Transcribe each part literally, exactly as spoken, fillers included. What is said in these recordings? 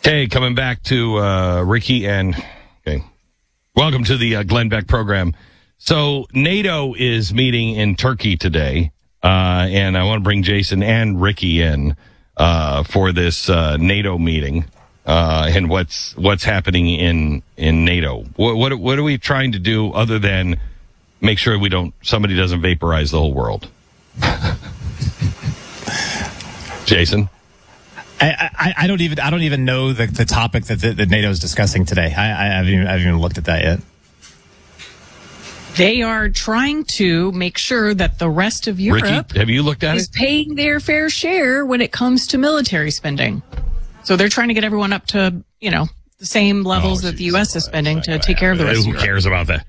Hey, coming back to uh, Ricky and okay, welcome to the uh, Glenn Beck program. So NATO is meeting in Turkey today, uh, and I want to bring Jason and Ricky in uh, for this uh, NATO meeting uh, and what's what's happening in in NATO. What, what what are we trying to do other than make sure we don't somebody doesn't vaporize the whole world? Jason. I, I, I don't even I don't even know the, the topic that, the, that NATO is discussing today. I, I, haven't even, I haven't even looked at that yet. They are trying to make sure that the rest of Europe Ricky, have you looked at is it? paying their fair share when it comes to military spending. So they're trying to get everyone up to, you know, the same levels Oh, that the U S is spending to take care of the rest Who of Europe. cares about that?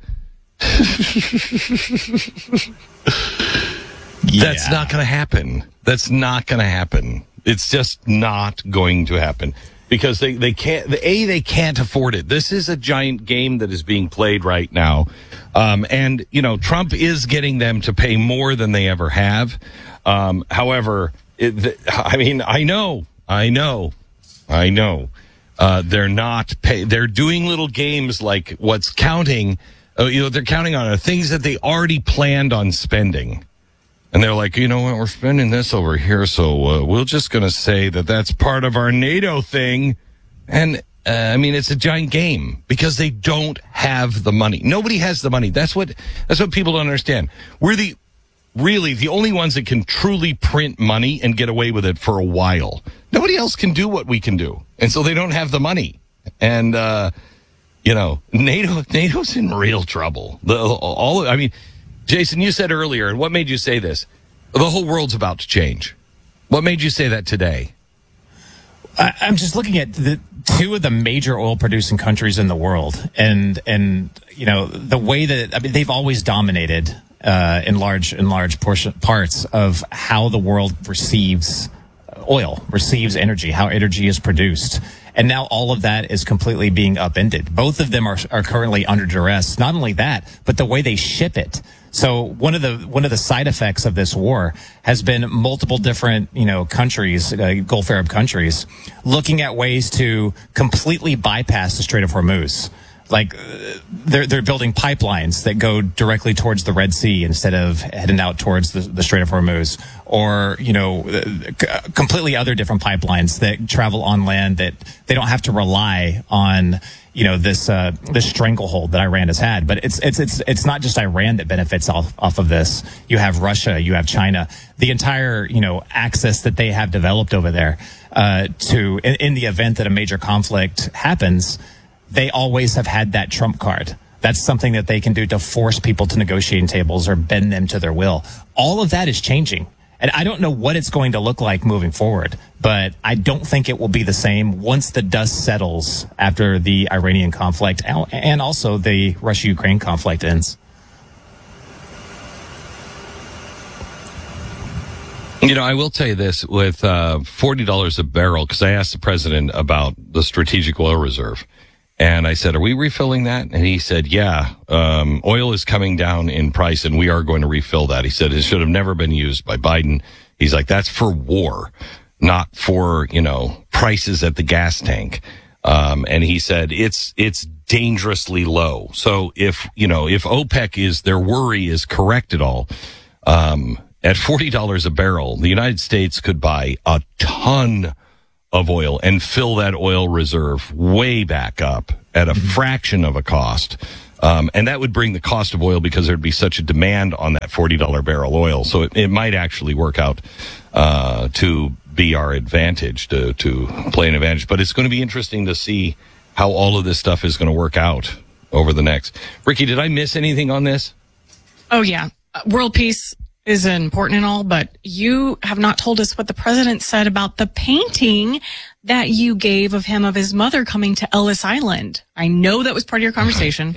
Yeah. That's not going to happen. That's not going to happen. It's just not going to happen because they, they can't, the A, they can't afford it. This is a giant game that is being played right now. Um, and, you know, Trump is getting them to pay more than they ever have. Um, however, it, the, I mean, I know, I know, I know, uh, they're not pay, they're doing little games like what's counting, uh, you know, they're counting on are things that they already planned on spending. And they're like, you know what, we're spending this over here, so uh, we're just going to say that that's part of our NATO thing. And, uh, I mean, it's a giant game because they don't have the money. Nobody has the money. That's what that's what people don't understand. We're the really the only ones that can truly print money and get away with it for a while. Nobody else can do what we can do. And so they don't have the money. And, uh, you know, NATO NATO's in real trouble. The, all I mean... Jason, you said earlier, and what made you say this? The whole world's about to change. What made you say that today? I, I'm just looking at the two of the major oil-producing countries in the world, and and you know the way that I mean they've always dominated uh, in large in large portion parts of how the world receives oil, receives energy, how energy is produced. And now all of that is completely being upended. Both of them are are currently under duress. Not only that, but the way they ship it. So one of the one of the side effects of this war has been multiple different, you know, countries, uh, Gulf Arab countries, looking at ways to completely bypass the Strait of Hormuz. Like uh, they're they're building pipelines that go directly towards the Red Sea instead of heading out towards the, the Strait of Hormuz, or you know, uh, completely other different pipelines that travel on land that they don't have to rely on. You know, this uh, this stranglehold that Iran has had, but it's it's it's it's not just Iran that benefits off off of this. You have Russia, you have China, the entire you know access that they have developed over there uh, to in, in the event that a major conflict happens. They always have had that trump card. That's something that they can do to force people to negotiating tables or bend them to their will. All of that is changing. And I don't know what it's going to look like moving forward, but I don't think it will be the same once the dust settles after the Iranian conflict and also the Russia-Ukraine conflict ends. You know, I will tell you this with uh, forty dollars a barrel, because I asked the president about the strategic oil reserve. And I said, are we refilling that? And he said, yeah, um, oil is coming down in price and we are going to refill that. He said it should have never been used by Biden. He's like, that's for war, not for, you know, prices at the gas tank. Um, and he said it's, it's dangerously low. So if, you know, if OPEC is, their worry is correct at all, um, at forty dollars a barrel, the United States could buy a ton of oil and fill that oil reserve way back up at a fraction of a cost. Um, and that would bring the cost of oil because there'd be such a demand on that forty dollars barrel oil. So it, it might actually work out uh, to be our advantage, to, to play an advantage. But it's going to be interesting to see how all of this stuff is going to work out over the next. Ricky, did I miss anything on this? Oh, yeah. Uh, world peace is important and all, but you have not told us what the president said about the painting that you gave of him of his mother coming to Ellis Island. I know that was part of your conversation.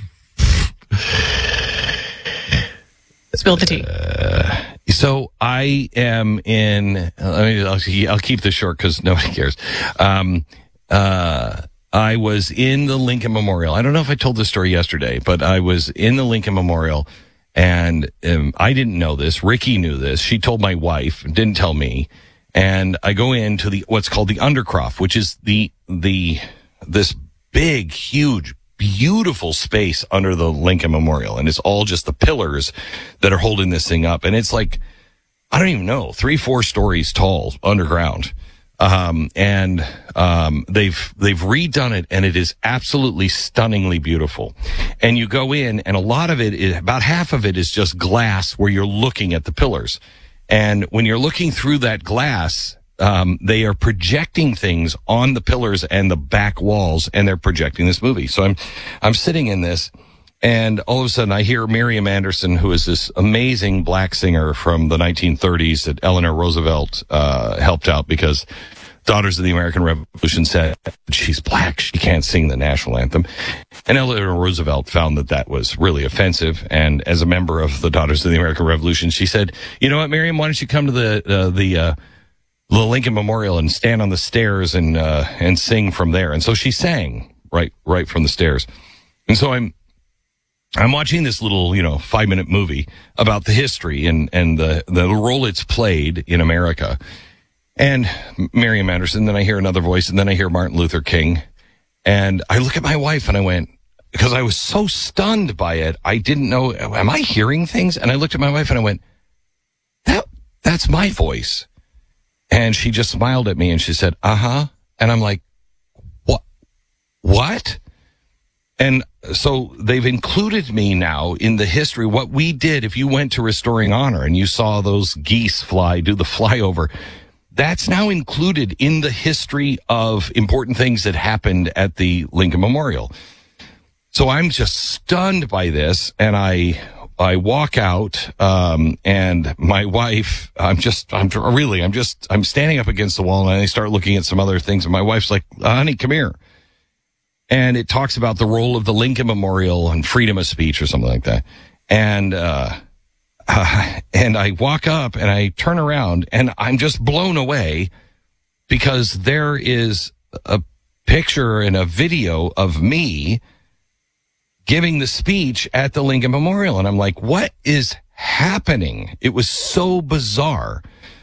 Spill the tea. Uh, so I am in, uh, let me, I'll, I'll keep this short because nobody cares. Um, uh, I was in the Lincoln Memorial. I don't know if I told this story yesterday, but I was in the Lincoln Memorial. And um, I didn't know this. Ricky knew this. She told my wife, didn't tell me. And I go into the what's called the Undercroft, which is the the this big, huge, beautiful space under the Lincoln Memorial, and it's all just the pillars that are holding this thing up. And it's like, I don't even know, three, four stories tall underground. Um, and um, they've they've redone it, and it is absolutely stunningly beautiful. And you go in, and a lot of it is, about half of it is just glass where you're looking at the pillars. And when you're looking through that glass, um, they are projecting things on the pillars and the back walls, and they're projecting this movie. So I'm I'm sitting in this, and all of a sudden I hear Miriam Anderson, who is this amazing black singer from the nineteen thirties that Eleanor Roosevelt uh, helped out because Daughters of the American Revolution said she's black, she can't sing the national anthem. And Eleanor Roosevelt found that that was really offensive. And as a member of the Daughters of the American Revolution, she said, you know what, Miriam, why don't you come to the uh, the uh, the Lincoln Memorial and stand on the stairs and uh, and sing from there. And so she sang right right from the stairs. And so I'm I'm watching this little, you know, five minute movie about the history and, and the, the role it's played in America. And Miriam Anderson, then I hear another voice, and then I hear Martin Luther King. And I look at my wife and I went, because I was so stunned by it, I didn't know, am I hearing things? And I looked at my wife and I went, that, that's my voice. And she just smiled at me and she said, uh-huh. And I'm like, what? What? And so they've included me now in the history. What we did, if you went to Restoring Honor and you saw those geese fly, do the flyover, that's now included in the history of important things that happened at the Lincoln Memorial. So I'm just stunned by this, and I I walk out, um, and my wife, I'm just, I'm really, I'm just, I'm standing up against the wall, and I start looking at some other things, and my wife's like, honey, come here. And it talks about the role of the Lincoln Memorial and freedom of speech or something like that. And, uh, uh, and I walk up and I turn around and I'm just blown away because there is a picture and a video of me giving the speech at the Lincoln Memorial. And I'm like, what is happening? It was so bizarre.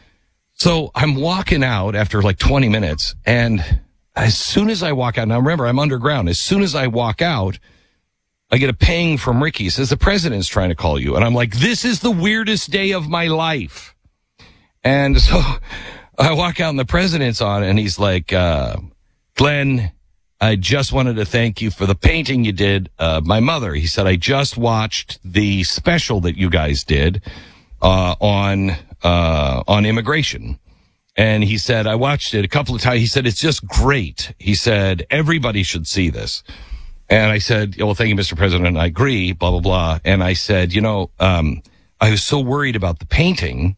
So I'm walking out after like twenty minutes, and as soon as I walk out, now remember, I'm underground. As soon as I walk out, I get a ping from Ricky. He says, the president's trying to call you. And I'm like, this is the weirdest day of my life. And so I walk out and the president's on, and he's like, uh, Glenn, I just wanted to thank you for the painting you did. Uh, my mother, he said, I just watched the special that you guys did, uh, on, uh, on immigration. And he said, I watched it a couple of times. He said, it's just great. He said, everybody should see this. And I said, well, thank you, Mister President. I agree, blah, blah, blah. And I said, you know, um, I was so worried about the painting,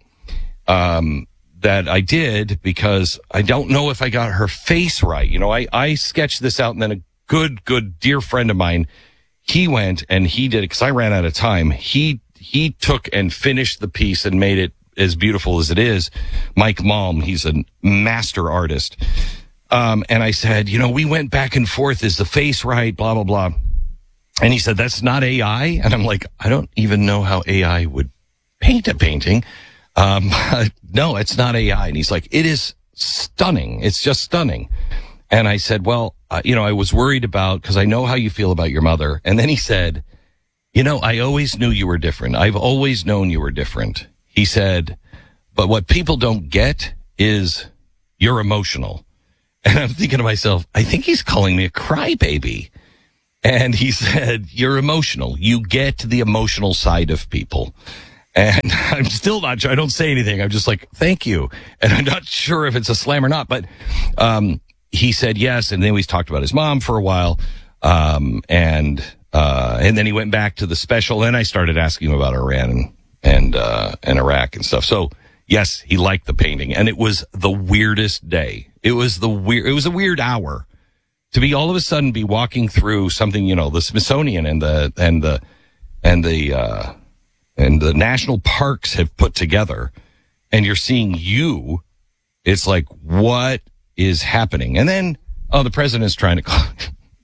um, that I did because I don't know if I got her face right. You know, I, I sketched this out, and then a good, good dear friend of mine, he went and he did it because I ran out of time. He, he took and finished the piece and made it as beautiful as it is. Mike Malm, he's a master artist. Um, and I said, you know, we went back and forth. Is the face right? Blah, blah, blah. And he said, that's not A I. And I'm like, I don't even know how A I would paint a painting. Um, no, it's not A I. And he's like, it is stunning. It's just stunning. And I said, well, uh, you know, I was worried about, cause I know how you feel about your mother. And then he said, you know, I always knew you were different. I've always known you were different. He said, but what people don't get is you're emotional. And I'm thinking to myself, I think he's calling me a crybaby. And he said, you're emotional. You get the emotional side of people. And I'm still not sure. I don't say anything. I'm just like, thank you. And I'm not sure if it's a slam or not, but, um, he said yes. And then we talked about his mom for a while. Um, and, uh, and then he went back to the special. Then I started asking him about Iran and, and, uh, and Iraq and stuff. So yes, he liked the painting, and it was the weirdest day. It was the weird, it was a weird hour to be all of a sudden be walking through something, you know, the Smithsonian and the, and the, and the, uh, and the national parks have put together, and you're seeing you. It's like, what is happening? And then, oh, the president's trying to call.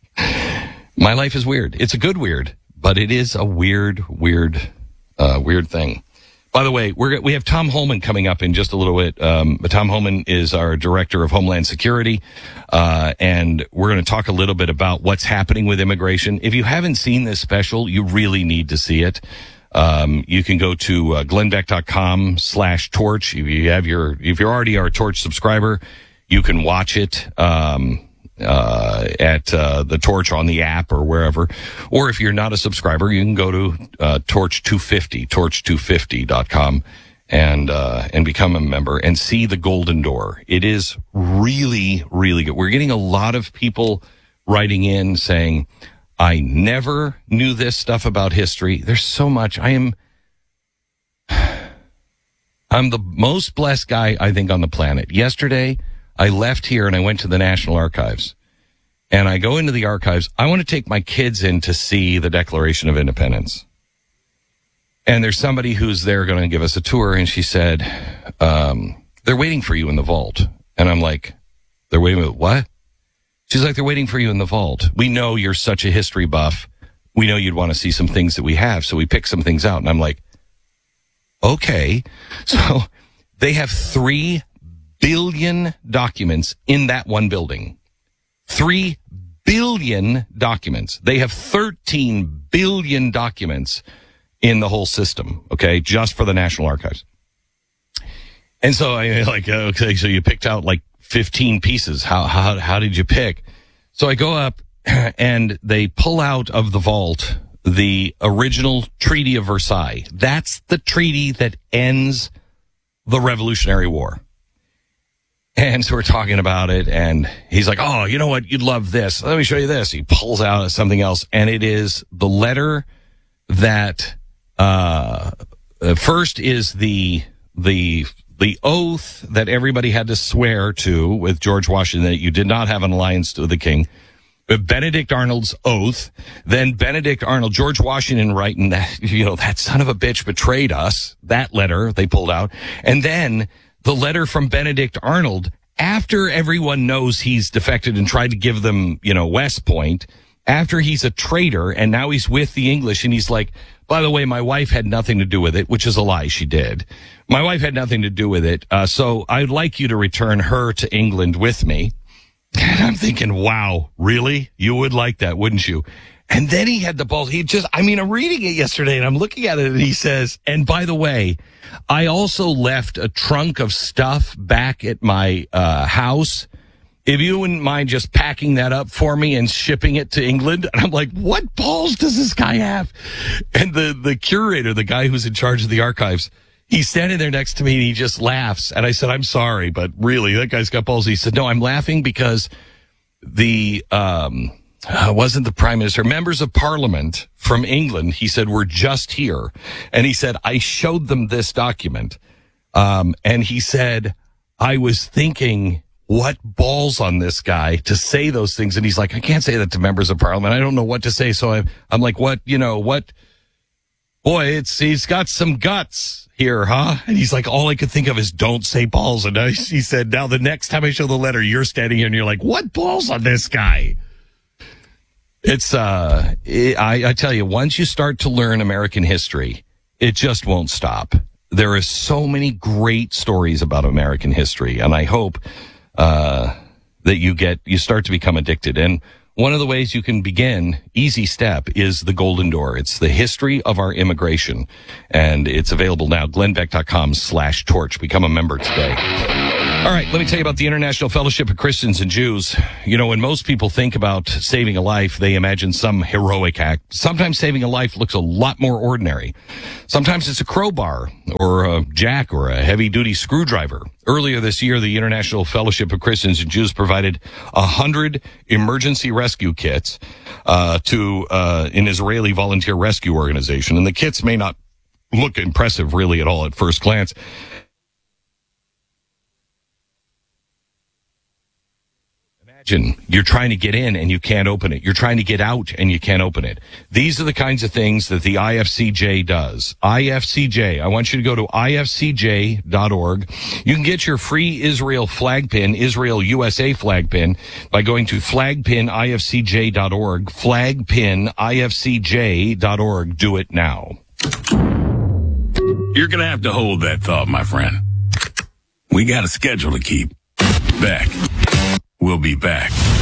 My life is weird. It's a good weird, but it is a weird, weird, uh, weird thing. By the way, we're we have Tom Holman coming up in just a little bit. Um, Tom Holman is our director of Homeland Security, uh, and we're going to talk a little bit about what's happening with immigration. If you haven't seen this special, you really need to see it. Um, you can go to uh, glennbeck.com slash torch. If you have your, if you're already our Torch subscriber, you can watch it. Um, uh, at, uh, the Torch on the app or wherever. Or if you're not a subscriber, you can go to, uh, Torch two fifty, torch two fifty dot com and, uh, and become a member and see the Golden Door. It is really, really good. We're getting a lot of people writing in saying, I never knew this stuff about history. There's so much. I am, I'm the most blessed guy, I think, on the planet. Yesterday, I left here and I went to the National Archives. And I go into the archives. I want to take my kids in to see the Declaration of Independence. And there's somebody who's there going to give us a tour. And she said, um, they're waiting for you in the vault. And I'm like, they're waiting, what? She's like, they're waiting for you in the vault. We know you're such a history buff. We know you'd want to see some things that we have. So we pick some things out. And I'm like, okay. So they have three billion documents in that one building. Three billion documents. They have thirteen billion documents in the whole system. Okay. Just for the National Archives. And so I like, okay, so you picked out like fifteen pieces. How, how, how did you pick? So I go up and they pull out of the vault the original Treaty of Versailles. That's the treaty that ends the Revolutionary War. And so we're talking about it, and he's like, oh, you know what? You'd love this. Let me show you this. He pulls out something else, and it is the letter that, uh, first is the, the, the oath that everybody had to swear to with George Washington that you did not have an alliance with the king. But Benedict Arnold's oath, then Benedict Arnold, George Washington writing that, you know, that son of a bitch betrayed us. That letter they pulled out. And then the letter from Benedict Arnold after everyone knows he's defected and tried to give them, you know, West Point, after he's a traitor and now he's with the English and he's like, by the way, my wife had nothing to do with it, which is a lie. She did. My wife had nothing to do with it. Uh, so I'd like you to return her to England with me. And I'm thinking, wow, really? You would like that, wouldn't you? And then he had the balls. He just, I mean, I'm reading it yesterday and I'm looking at it and he says, and by the way, I also left a trunk of stuff back at my uh, house. If you wouldn't mind just packing that up for me and shipping it to England. And I'm like, what balls does this guy have? And the, the curator, the guy who's in charge of the archives, he's standing there next to me and he just laughs. And I said, I'm sorry, but really, that guy's got balls. He said, no, I'm laughing because the, um, uh, wasn't the prime minister, members of parliament from England, he said, were just here. And he said, I showed them this document. Um, and he said, I was thinking, what balls on this guy to say those things. And he's like, I can't say that to members of parliament. I don't know what to say. So I'm, I'm like, what, you know, what, boy, it's, he's got some guts here, huh? And he's like, all I could think of is don't say balls. And I, he said, now the next time I show the letter, you're standing here and you're like, what balls on this guy? It's, uh, it, I, I tell you, once you start to learn American history, it just won't stop. There are so many great stories about American history. And I hope, uh, that you get, you start to become addicted. And one of the ways you can begin, easy step, is the Golden Door. It's the history of our immigration. And it's available now, glennbeck.com slash torch. Become a member today. All right, let me tell you about the International Fellowship of Christians and Jews. You know, when most people think about saving a life, they imagine some heroic act. Sometimes saving a life looks a lot more ordinary. Sometimes it's a crowbar or a jack or a heavy-duty screwdriver. Earlier this year, the International Fellowship of Christians and Jews provided a hundred emergency rescue kits uh, to uh, an Israeli volunteer rescue organization. And the kits may not look impressive really at all at first glance. You're trying to get in and you can't open it. You're trying to get out and you can't open it. These are the kinds of things that the I F C J does. I F C J. I want you to go to I F C J dot org. You can get your free Israel flag pin, Israel U S A flag pin, by going to flag pin I F C J dot org. flag pin I F C J dot org. Do it now. You're going to have to hold that thought, my friend. We got a schedule to keep. Back. We'll be back.